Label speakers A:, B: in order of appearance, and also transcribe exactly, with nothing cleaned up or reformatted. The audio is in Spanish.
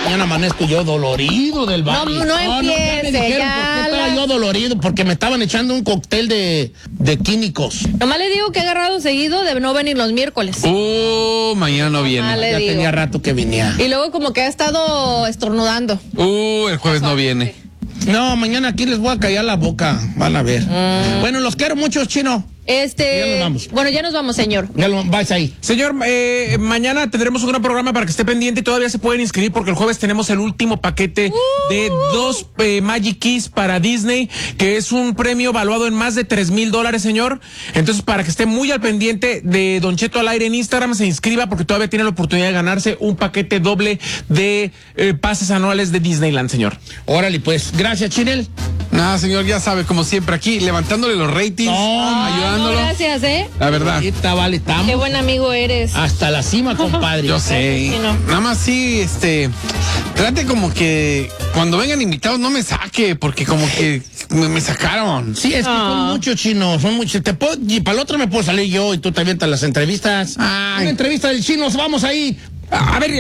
A: mañana amanezco yo dolorido del baño.
B: No, no empiece,
A: no, me dijeron
B: ya
A: por qué estaba
B: la-
A: yo dolorido, porque me estaban echando un cóctel de, de químicos.
B: Nomás le digo que he agarrado seguido de no venir los miércoles.
C: Uh, mañana no viene.
B: Ah, le
A: Ya
B: digo.
A: tenía rato que venía.
B: Y luego como que ha estado estornudando.
C: Uh, el jueves no viene.
A: No, mañana aquí les voy a callar la boca, van a ver. Bueno, los quiero mucho, Chino.
B: Este.
A: Ya nos vamos.
B: Bueno, ya nos vamos, señor.
A: Ya lo vais ahí.
C: Señor, eh, mañana tendremos un gran programa para que esté pendiente y todavía se pueden inscribir porque el jueves tenemos el último paquete de dos eh, Magic Keys para Disney, que es un premio valuado en más de tres mil dólares, señor. Entonces, para que esté muy al pendiente de Don Cheto al aire en Instagram, se inscriba porque todavía tiene la oportunidad de ganarse un paquete doble de eh, pases anuales de Disneyland, señor.
A: Órale, pues. Gracias, Chinel.
C: Nada, señor, ya sabe, como siempre aquí, levantándole los ratings,
A: No,
C: ayudándolo.
B: No, gracias, ¿eh?
C: La verdad.
A: Ahorita, vale, estamos
B: Qué buen amigo eres.
A: hasta la cima, compadre.
C: Yo sé.
B: Sí, no.
C: Nada más sí, este, trate como que cuando vengan invitados no me saque, porque como que me, me sacaron.
A: Sí, es que
B: Ah.
A: son muchos chinos, son muchos. Te puedo, y para el otro me puedo salir yo y tú te avientas las entrevistas.
C: Ay.
A: Una entrevista del chino, vamos ahí.
C: A, a ver,